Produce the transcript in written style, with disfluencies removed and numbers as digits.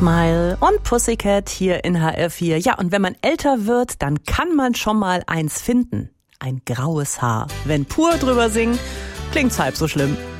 Smile und Pussycat hier in HR4. Ja, und wenn man älter wird, dann kann man schon mal eins finden. Ein graues Haar. Wenn Pur drüber singt, klingt's halb so schlimm.